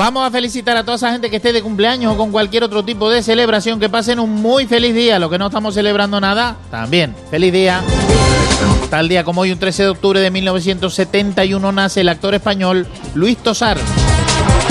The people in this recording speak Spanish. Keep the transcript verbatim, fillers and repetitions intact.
Vamos a felicitar a toda esa gente que esté de cumpleaños o con cualquier otro tipo de celebración, que pasen un muy feliz día. Los que no estamos celebrando nada, también, feliz día. Tal día como hoy, un trece de octubre de mil novecientos setenta y uno, nace el actor español Luis Tosar.